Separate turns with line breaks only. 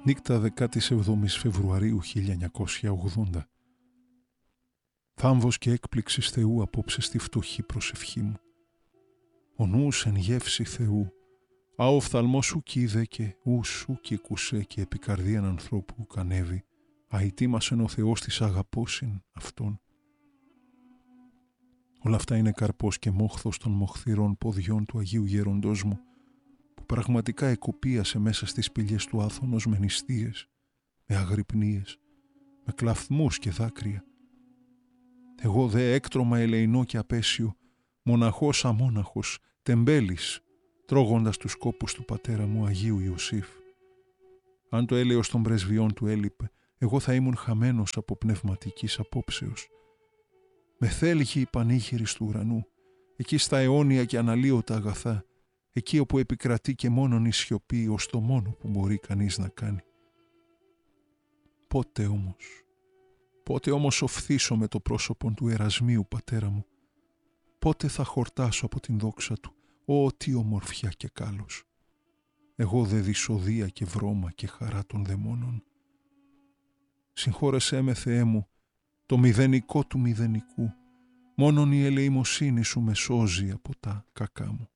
Νύκτα 17 Φεβρουαρίου 1980. Θάμβος και έκπληξης Θεού απόψε στη φτωχή προσευχή μου. Ο νους εν γεύση Θεού, α ο οφθαλμός σου κοίδε και ους ου και κουσέ και επικαρδίαν ανθρώπου κανέβη, αητήμασεν ο Θεός της αγαπώσιν αυτόν. Όλα αυτά είναι καρπός και μόχθος των μοχθηρών ποδιών του Αγίου Γέροντός μου, που πραγματικά εκοπίασε μέσα στις σπηλιές του άθωνος με νηστείες, με αγρυπνίες, με κλαθμούς και δάκρυα. Εγώ δε έκτρωμα ελεεινό και απέσιο, μοναχός αμόναχος, τεμπέλης, τρώγοντας τους κόπους του πατέρα μου Αγίου Ιωσήφ. Αν το έλεος των πρεσβειών του έλειπε, εγώ θα ήμουν χαμένος από πνευματικής απόψεως. Με θέλγει η πανήγυρης του ουρανού, εκεί στα αιώνια και αναλύωτα αγαθά, εκεί όπου επικρατεί και μόνον η σιωπή ως το μόνο που μπορεί κανείς να κάνει. Πότε όμως οφθήσω με το πρόσωπον του Ερασμίου πατέρα μου, πότε θα χορτάσω από την δόξα του, τι ομορφιά και κάλος. Εγώ δε δυσοδεία και βρώμα και χαρά των δαιμόνων. Συγχώρεσέ με, Θεέ μου, το μηδενικό του μηδενικού, μόνον η ελεημοσύνη σου με σώζει από τα κακά μου.